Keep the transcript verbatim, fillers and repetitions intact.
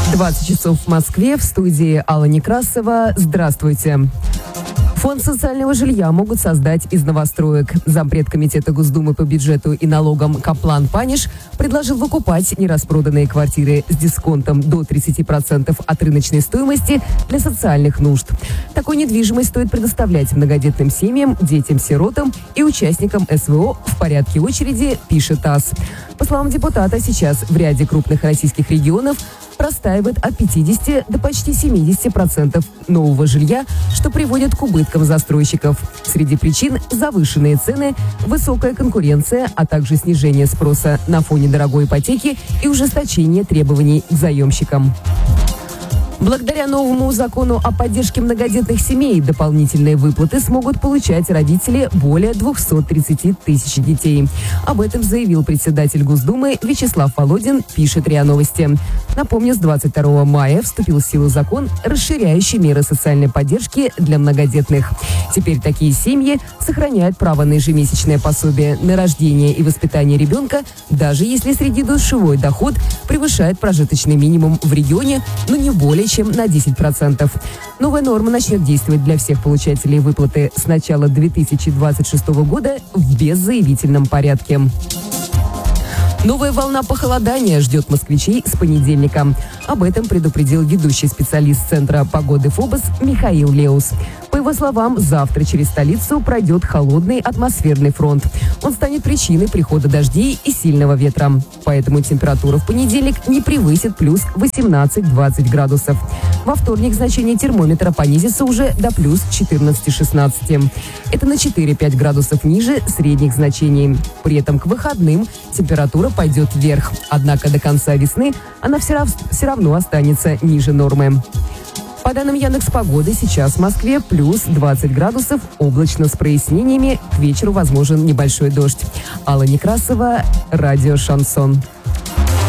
двадцать часов в Москве, в студии Алла Некрасова. Здравствуйте. Фонд социального жилья могут создать из новостроек. Зампред комитета Госдумы по бюджету и налогам Каплан Паниш предложил выкупать нераспроданные квартиры с дисконтом до тридцати процентов от рыночной стоимости для социальных нужд. Такую недвижимость стоит предоставлять многодетным семьям, детям-сиротам и участникам СВО в порядке очереди, пишет ТАСС. По словам депутата, сейчас в ряде крупных российских регионов простаивает от пятидесяти до почти семидесяти процентов нового жилья, что приводит к убыткам застройщиков. Среди причин – завышенные цены, высокая конкуренция, а также снижение спроса на фоне дорогой ипотеки и ужесточение требований к заемщикам. Благодаря новому закону о поддержке многодетных семей дополнительные выплаты смогут получать родители более двухсот тридцати тысяч детей. Об этом заявил председатель Госдумы Вячеслав Володин, пишет РИА Новости. Напомню, с двадцать второго мая вступил в силу закон, расширяющий меры социальной поддержки для многодетных. Теперь такие семьи сохраняют право на ежемесячное пособие на рождение и воспитание ребенка, даже если среднедушевой доход превышает прожиточный минимум в регионе, но не более чем на десять процентов. Новая норма начнет действовать для всех получателей выплаты с начала две тысячи двадцать шестого года в беззаявительном порядке. Новая волна похолодания ждет москвичей с понедельника. Об этом предупредил ведущий специалист Центра погоды ФОБОС Михаил Леус. По его словам, завтра через столицу пройдет холодный атмосферный фронт. Он станет причиной прихода дождей и сильного ветра. Поэтому температура в понедельник не превысит плюс восемнадцать-двадцать градусов. Во вторник значение термометра понизится уже до плюс четырнадцати-шестнадцати. Это на четыре-пять градусов ниже средних значений. При этом к выходным температура пойдет вверх. Однако до конца весны она все равно, все равно останется ниже нормы. По данным Яндекс.Погоды, сейчас в Москве плюс двадцать градусов, облачно с прояснениями, к вечеру возможен небольшой дождь. Алла Некрасова, радио «Шансон».